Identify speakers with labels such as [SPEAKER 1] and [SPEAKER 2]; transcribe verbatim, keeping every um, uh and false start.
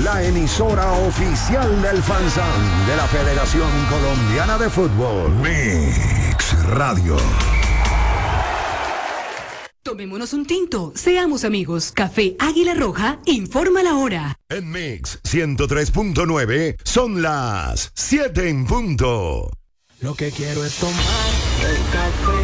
[SPEAKER 1] la emisora oficial del FanZón de la Federación Colombiana de Fútbol. Mix Radio.
[SPEAKER 2] Tomémonos un tinto, seamos amigos. Café Águila Roja, informa la hora.
[SPEAKER 1] En Mix ciento tres punto nueve son las siete en punto.
[SPEAKER 3] Lo que quiero es tomar el café.